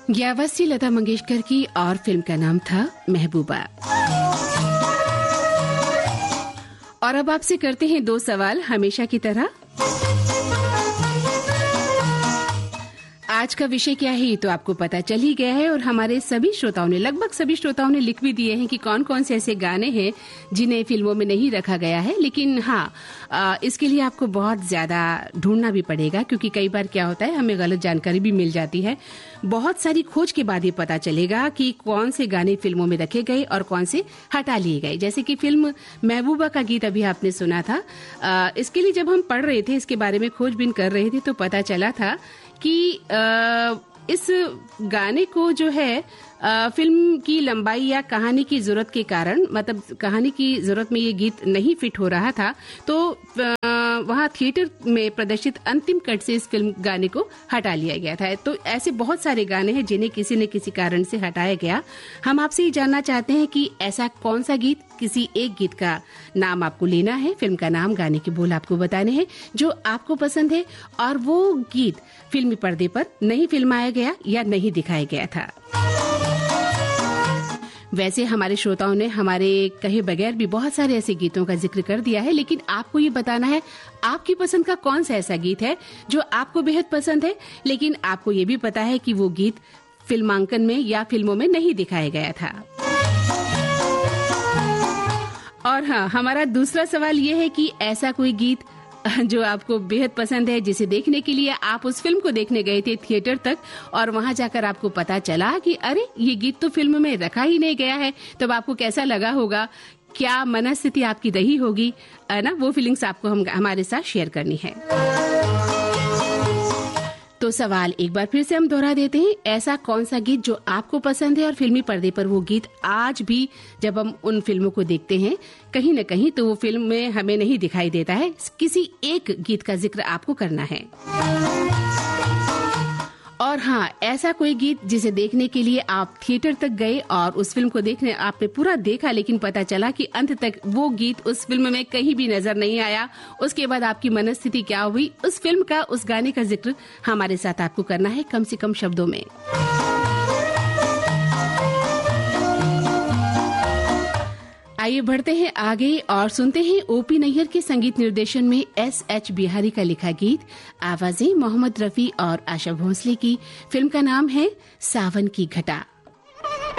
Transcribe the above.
ये आवाज थी लता मंगेशकर की और फिल्म का नाम था महबूबा। और अब आपसे करते हैं 2 सवाल हमेशा की तरह। आज का विषय क्या है ये तो आपको पता चल ही गया है और हमारे सभी श्रोताओं ने, लगभग सभी श्रोताओं ने लिख भी दिए हैं कि कौन कौन से ऐसे गाने हैं जिन्हें फिल्मों में नहीं रखा गया है। लेकिन हाँ, इसके लिए आपको बहुत ज्यादा ढूंढना भी पड़ेगा, क्योंकि कई बार क्या होता है हमें गलत जानकारी भी मिल जाती है। बहुत सारी खोज के बाद ये पता चलेगा कि कौन से गाने फिल्मों में रखे गए और कौन से हटा लिए गए। जैसे कि फिल्म महबूबा का गीत अभी आपने सुना था, इसके लिए जब हम पढ़ रहे थे, इसके बारे में खोजबीन कर रहे थे, तो पता चला था कि इस गाने को जो है फिल्म की लंबाई या कहानी की जरूरत के कारण, मतलब कहानी की जरूरत में ये गीत नहीं फिट हो रहा था, तो वहाँ थिएटर में प्रदर्शित अंतिम कट से इस फिल्म गाने को हटा लिया गया था। तो ऐसे बहुत सारे गाने हैं जिन्हें किसी न किसी कारण से हटाया गया। हम आपसे ये जानना चाहते हैं कि ऐसा कौन सा गीत, किसी एक गीत का नाम आपको लेना है, फिल्म का नाम, गाने के बोल आपको बताने हैं जो आपको पसंद है और वो गीत फिल्मी पर्दे पर नहीं फिल्माया गया या नहीं दिखाया गया था। वैसे हमारे श्रोताओं ने हमारे कहे बगैर भी बहुत सारे ऐसे गीतों का जिक्र कर दिया है, लेकिन आपको ये बताना है आपकी पसंद का कौन सा ऐसा गीत है जो आपको बेहद पसंद है, लेकिन आपको ये भी पता है कि वो गीत फिल्मांकन में या फिल्मों में नहीं दिखाया गया था। और हाँ, हमारा दूसरा सवाल ये है कि ऐसा कोई गीत जो आपको बेहद पसंद है, जिसे देखने के लिए आप उस फिल्म को देखने गए थे थिएटर तक और वहां जाकर आपको पता चला कि अरे ये गीत तो फिल्म में रखा ही नहीं गया है, तब आपको कैसा लगा होगा, क्या मनस्थिति आपकी रही होगी, है ना? वो फीलिंग्स आपको हमारे साथ शेयर करनी है। तो सवाल एक बार फिर से हम दोहरा देते हैं, ऐसा कौन सा गीत जो आपको पसंद है और फिल्मी पर्दे पर वो गीत आज भी जब हम उन फिल्मों को देखते हैं कहीं न कहीं तो वो फिल्म में हमें नहीं दिखाई देता है। किसी एक गीत का जिक्र आपको करना है। और हाँ, ऐसा कोई गीत जिसे देखने के लिए आप थिएटर तक गए और उस फिल्म को देखने आपने पूरा देखा, लेकिन पता चला कि अंत तक वो गीत उस फिल्म में कहीं भी नजर नहीं आया। उसके बाद आपकी मनस्थिति क्या हुई, उस फिल्म का, उस गाने का जिक्र हमारे साथ आपको करना है, कम से कम शब्दों में। आइए बढ़ते हैं आगे और सुनते हैं ओपी नैयर के संगीत निर्देशन में S.H. बिहारी का लिखा गीत। आवाजें मोहम्मद रफी और आशा भोसले की। फिल्म का नाम है सावन की घटा।